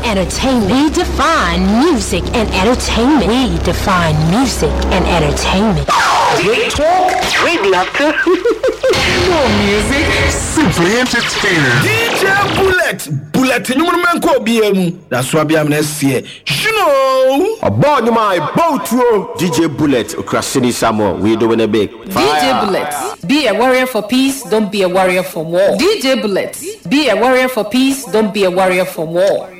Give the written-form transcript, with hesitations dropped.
entertainment. We define music and entertainment. We define music and entertainment. Great talk, great laughter. More music, simply entertainer. DJ Bullet, you man ko biemu. That's why I'm next year. You know. About my boat DJ Bullet, Krasini Samuel, we doing a big DJ Bullet, be a warrior for peace, don't be a warrior for war. DJ Bullet, be a warrior for peace, don't be a warrior for war.